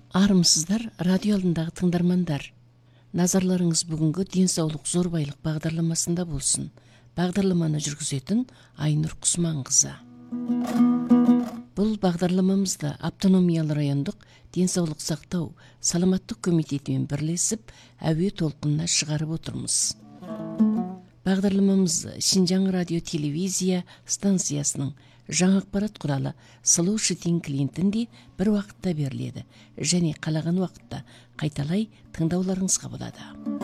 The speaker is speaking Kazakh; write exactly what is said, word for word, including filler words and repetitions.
Армысыздар, радио алдындағы тыңдармандар. Назарларыңыз бүгінгі денсаулық зор байлық бағдарламасында болсын. Бағдарламаны жүргізетін Айнұр Құсманқызы. Бұл бағдарламамызда автономиялы райондық денсаулық сақтау саламаттық комитетімен бірлесіп әуе толқынына шығарып отырмыз. Бағдарламамыз Шинжаң радио телевизия станциясының жаңа ақпарат құралы Slow Shitting клиентінде бір уақытта беріледі және қалаған уақытта қайталай тыңдауларыңызға болады.